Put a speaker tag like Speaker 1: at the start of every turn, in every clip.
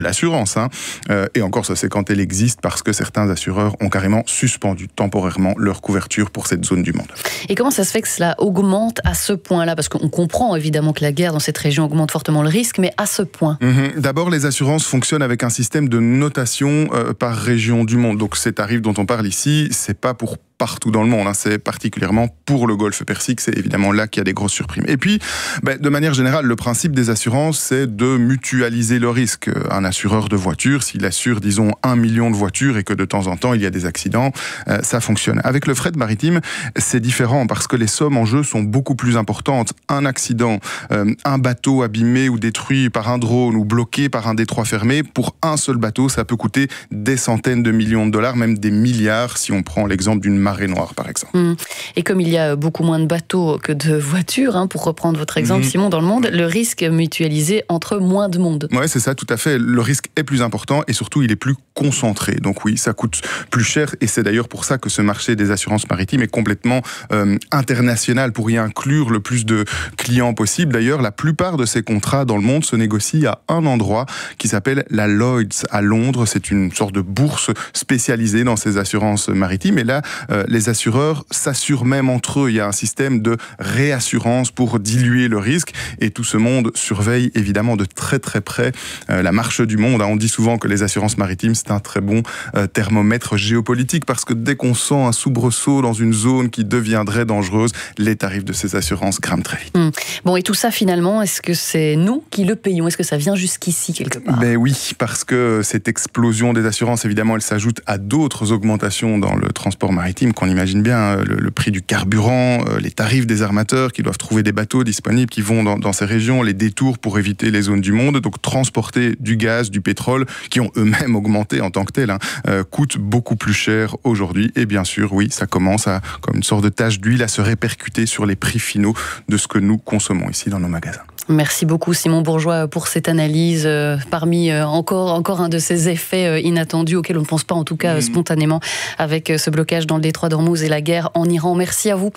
Speaker 1: l'assurance. Et encore, ça c'est quand elle existe, parce que certains assureurs ont carrément suspendu temporairement leur couverture pour cette zone du monde.
Speaker 2: Et comment ça se fait que cela augmente à ce point-là? Parce qu'on comprend évidemment que la guerre dans cette région augmente fortement le risque, mais à ce point.
Speaker 1: D'abord, les assurances fonctionnent avec un système de notation par région du monde. Donc ces tarifs dont on parle ici, c'est pas pour partout dans le monde, c'est particulièrement pour le golfe Persique, c'est évidemment là qu'il y a des grosses surprimes. Et puis, de manière générale, le principe des assurances, c'est de mutualiser le risque. Un assureur de voitures, s'il assure, disons, 1 million de voitures et que de temps en temps, il y a des accidents, ça fonctionne. Avec le fret maritime, c'est différent parce que les sommes en jeu sont beaucoup plus importantes. Un accident, un bateau abîmé ou détruit par un drone ou bloqué par un détroit fermé, pour un seul bateau, ça peut coûter des centaines de millions de dollars, même des milliards, si on prend l'exemple d'une marée noire, par exemple.
Speaker 2: Et comme il y a beaucoup moins de bateaux que de voitures, pour reprendre votre exemple, Simon, dans le monde, le risque est mutualisé entre moins de monde.
Speaker 1: Oui, c'est ça, tout à fait. Le risque est plus important et surtout, il est plus concentré. Donc oui, ça coûte plus cher et c'est d'ailleurs pour ça que ce marché des assurances maritimes est complètement international, pour y inclure le plus de clients possible. D'ailleurs, la plupart de ces contrats dans le monde se négocient à un endroit qui s'appelle la Lloyd's à Londres. C'est une sorte de bourse spécialisée dans ces assurances maritimes. Et là, les assureurs s'assurent même entre eux. Il y a un système de réassurance pour diluer le risque et tout ce monde surveille évidemment de très très près la marche du monde. On dit souvent que les assurances maritimes, c'est un très bon thermomètre géopolitique parce que dès qu'on sent un soubresaut dans une zone qui deviendrait dangereuse, les tarifs de ces assurances grimpent très vite.
Speaker 2: Bon, et tout ça finalement, est-ce que c'est nous qui le payons? Est-ce que ça vient jusqu'ici quelque part?
Speaker 1: Oui, parce que cette explosion des assurances, évidemment, elle s'ajoute à d'autres augmentations dans le transport maritime qu'on imagine bien, le prix du carburant, les tarifs des armateurs qui doivent trouver des bateaux disponibles qui vont dans ces régions, les détours pour éviter les zones du monde, donc transporter du gaz, du pétrole, qui ont eux-mêmes augmenté en tant que tel, coûte beaucoup plus cher aujourd'hui. Et bien sûr, oui, ça commence comme une sorte de tache d'huile à se répercuter sur les prix finaux de ce que nous consommons ici dans nos magasins.
Speaker 2: Merci beaucoup Simon Bourgeois pour cette analyse, parmi encore un de ces effets inattendus auxquels on ne pense pas en tout cas spontanément avec ce blocage dans le détroit d'Ormuz et la guerre en Iran. Merci à vous.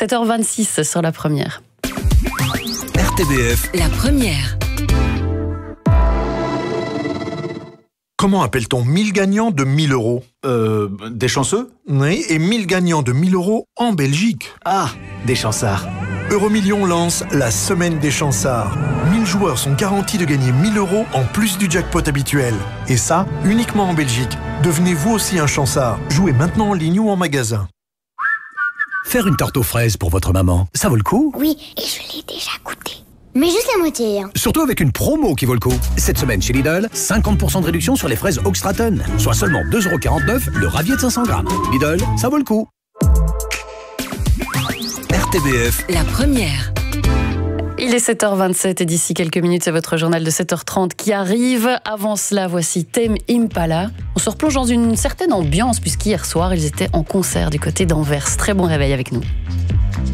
Speaker 2: 7h26 sur La Première.
Speaker 3: RTBF.
Speaker 4: La Première.
Speaker 3: Comment appelle-t-on 1000 gagnants de 1000 euros?
Speaker 5: Des chanceux?
Speaker 3: Oui, et 1000 gagnants de 1000 euros en Belgique.
Speaker 5: Ah, des chansards.
Speaker 3: Euromillions lance la semaine des chansards. 1000 joueurs sont garantis de gagner 1000 euros en plus du jackpot habituel. Et ça, uniquement en Belgique. Devenez vous aussi un chansard. Jouez maintenant en ligne ou en magasin.
Speaker 6: Faire une tarte aux fraises pour votre maman, ça vaut le coup?
Speaker 7: Oui, et je l'ai déjà goûté. Mais juste la moitié.
Speaker 6: Surtout avec une promo qui vaut le coup. Cette semaine chez Lidl, 50% de réduction sur les fraises Oxtraton. Soit seulement 2,49 € le ravier de 500 grammes. Lidl, ça vaut le coup.
Speaker 3: RTBF.
Speaker 4: La Première.
Speaker 2: Il est 7h27 et d'ici quelques minutes, c'est votre journal de 7h30 qui arrive. Avant cela, voici Tame Impala. On se replonge dans une certaine ambiance puisqu'hier soir, ils étaient en concert du côté d'Anvers. Très bon réveil avec nous.